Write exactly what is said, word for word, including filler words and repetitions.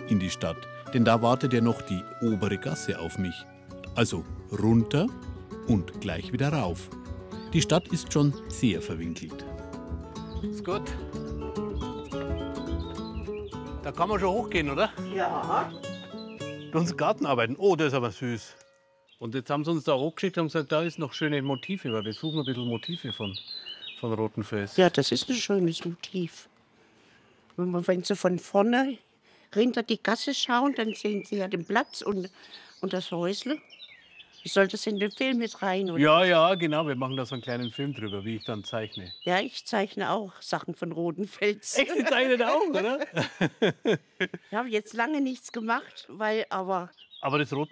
in die Stadt, denn da wartet ja noch die obere Gasse auf mich. Also runter und gleich wieder rauf. Die Stadt ist schon sehr verwinkelt. Ist gut. Da kann man schon hochgehen, oder? Ja. Bei uns Garten arbeiten. Oh, das ist aber süß. Und jetzt haben sie uns da hochgeschickt und gesagt, da ist noch schöne Motive, weil wir suchen ein bisschen Motive von, von Roten Fels. Ja, das ist ein schönes Motiv. Wenn, man, wenn Sie von vorne hinter die Gasse schauen, dann sehen Sie ja den Platz und, und das Häusle. Soll das in den Film mit rein? Oder? Ja, ja, genau. Wir machen da so einen kleinen Film drüber, wie ich dann zeichne. Ja, ich zeichne auch Sachen von Rotenfels. Echt, Sie zeichnen auch, oder? Ich habe jetzt lange nichts gemacht, weil aber... Aber das Roten